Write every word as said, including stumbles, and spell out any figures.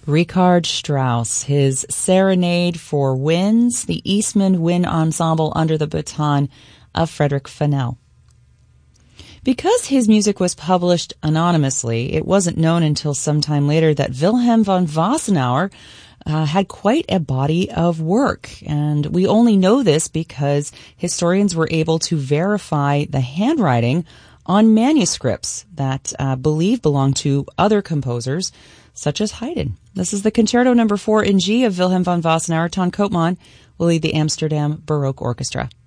Richard Strauss, his Serenade for Winds, the Eastman Wind Ensemble under the baton of Frederick Fennell. Because his music was published anonymously, it wasn't known until sometime later that Wilhelm von Wassenaar uh, had quite a body of work. And we only know this because historians were able to verify the handwriting on manuscripts that uh, believed belonged to other composers, such as Haydn. This is the Concerto Number four in G of Wilhelm von Wassenaar. Ton Koopman will lead the Amsterdam Baroque Orchestra.